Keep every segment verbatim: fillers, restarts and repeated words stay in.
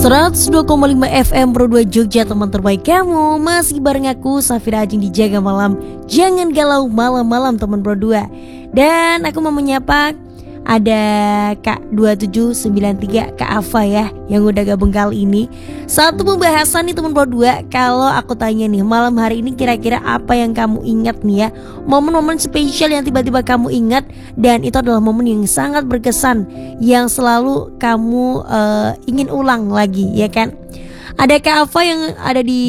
seratus dua koma lima F M Pro dua Jogja, teman terbaik kamu. Masih bareng aku Safira Ajeng di Jaga Malam. Jangan galau malam-malam teman Pro dua. Dan aku mau menyapa ada Kak dua tujuh sembilan tiga, Kak Ava ya, yang udah gabung kali ini. Satu pembahasan nih teman Pro dua. Kalau aku tanya nih, malam hari ini kira-kira apa yang kamu ingat nih ya, momen-momen spesial yang tiba-tiba kamu ingat, dan itu adalah momen yang sangat berkesan, yang selalu kamu uh, ingin ulang lagi, ya kan? Ada Kak Ava yang ada di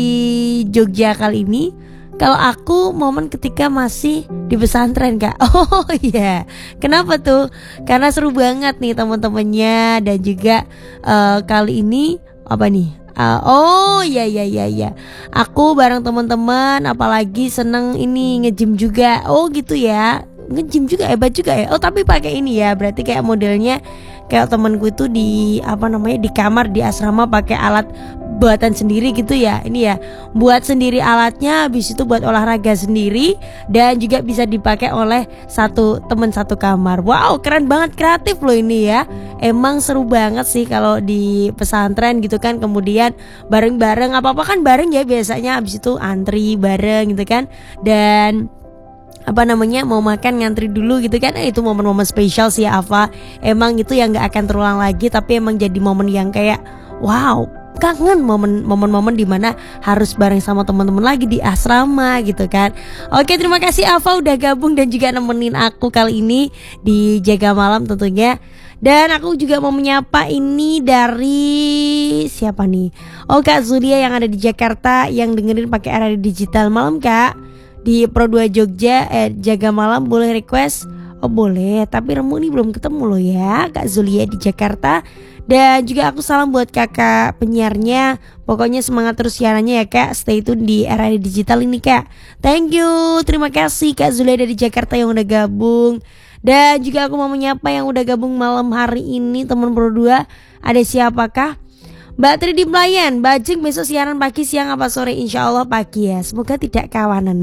Jogja kali ini. Kalau aku momen ketika masih di pesantren, Kak. Oh iya, kenapa tuh? Karena seru banget nih teman-temannya. Dan juga uh, kali ini apa nih? Uh, oh iya iya iya iya. Aku bareng teman-teman, apalagi seneng ini nge-gym juga. Oh gitu ya. Nge-gym juga hebat juga ya. Oh tapi pakai ini ya. Berarti kayak modelnya kayak temanku itu di apa namanya, di kamar di asrama pakai alat buatan sendiri gitu ya. Ini ya, buat sendiri alatnya, habis itu buat olahraga sendiri, dan juga bisa dipakai oleh satu teman satu kamar. Wow, keren banget, kreatif loh ini ya. Emang seru banget sih kalau di pesantren gitu kan. Kemudian bareng-bareng, apa-apa kan bareng ya biasanya. Habis itu antri bareng gitu kan. Dan apa namanya, mau makan ngantri dulu gitu kan. eh, Itu momen-momen spesial sih ya Ava. Emang itu yang gak akan terulang lagi, tapi emang jadi momen yang kayak wow, kangen momen momen-momen dimana harus bareng sama teman-teman lagi di asrama gitu kan. Oke, terima kasih Ava udah gabung dan juga nemenin aku kali ini di Jaga Malam tentunya. Dan aku juga mau menyapa ini dari siapa nih? Oh, Kak Zulia yang ada di Jakarta, yang dengerin pakai radio digital. Malam Kak, di Pro dua Jogja, eh, Jaga Malam boleh request? Oh boleh, tapi Remu ini belum ketemu loh ya, Kak Zulia di Jakarta. Dan juga aku salam buat kakak penyiarnya. Pokoknya semangat terus siarannya ya Kak. Stay tune di era digital ini Kak. Thank you, terima kasih Kak Zulia dari Jakarta yang udah gabung. Dan juga aku mau menyapa yang udah gabung malam hari ini teman Pro dua. Ada siapakah? Mbak Tri di Pelayan, Mbak Jeng besok siaran pagi, siang apa sore? Insya Allah pagi ya, semoga tidak kawanan.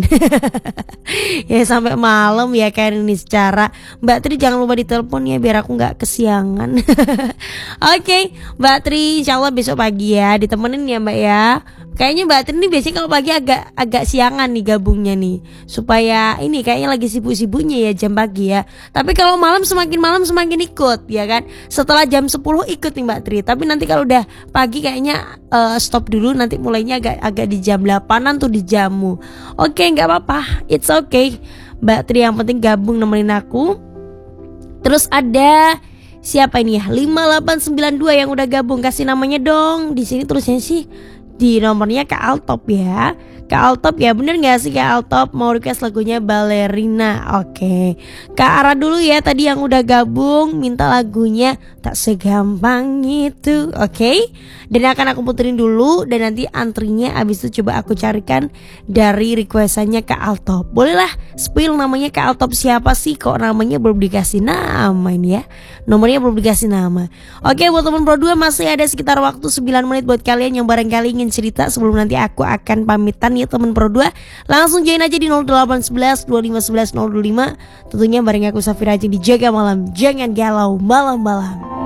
Ya sampai malam ya kan ini secara. Mbak Tri jangan lupa ditelepon ya, biar aku gak kesiangan. Oke okay, Mbak Tri, insya Allah besok pagi ya, ditemenin ya Mbak ya. Kayaknya Mbak Tri ini biasanya kalau pagi agak agak siangan nih gabungnya nih, supaya ini kayaknya lagi sibuk-sibuknya ya jam pagi ya. Tapi kalau malam, semakin malam semakin ikut ya kan. Setelah jam sepuluh ikut nih Mbak Tri. Tapi nanti kalau udah pagi kayaknya uh, stop dulu, nanti mulainya agak agak di jam delapanan tuh di jamu. Oke, nggak apa-apa, it's okay Mbak Tri, yang penting gabung nemenin aku. Terus ada siapa ini ya, lima delapan sembilan dua yang udah gabung, kasih namanya dong. Di sini tulisnya sih di nomornya Kak Altop ya. Kak Altop ya, bener gak sih Kak Altop mau request lagunya Ballerina? Oke, Kak Ara dulu ya tadi yang udah gabung, minta lagunya Tak Segampang Itu. Oke, dan akan aku puterin dulu, dan nanti antrinya abis itu coba aku carikan dari requestannya Kak Altop. Bolehlah spill namanya Kak Altop siapa sih, kok namanya belum dikasih nama ini ya, nomornya belum dikasih nama. Oke, buat teman Pro dua masih ada sekitar waktu sembilan menit buat kalian yang barangkali ingin cerita sebelum nanti aku akan pamitan ya teman Pro dua. Langsung join aja di nol delapan satu satu dua lima satu satu nol dua lima. Tentunya bareng aku Safira Ajeng di Jaga Malam. Jangan galau malam-malam.